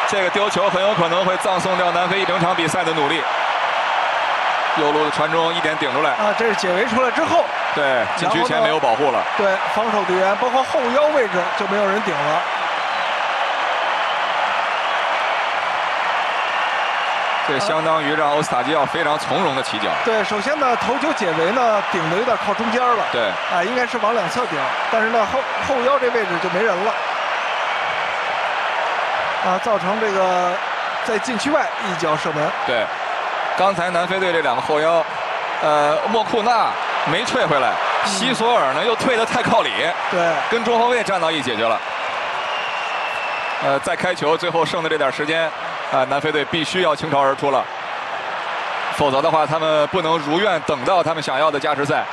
这个丢球很有可能会葬送掉南非一整场比赛的努力。右路的传中一点顶出来啊，这是解围出来之后， 对，禁区前没有保护了。 对，防守队员包括后腰位置就没有人顶了。 这相当于让欧斯塔基奥非常从容的起脚。对， 首先呢，头球解围呢顶的有点靠中间了。 对， 啊，应该是往两侧顶，但是呢后腰这位置就没人了。啊，造成这个在禁区外一脚射门。 对。刚才南非队这两个后腰，莫库纳没退回来，西索尔呢又退得太靠里， 对， 跟中后卫站到一起去了。再开球，最后剩的这点时间，南非队必须要倾巢而出了，否则的话他们不能如愿等到他们想要的加时赛。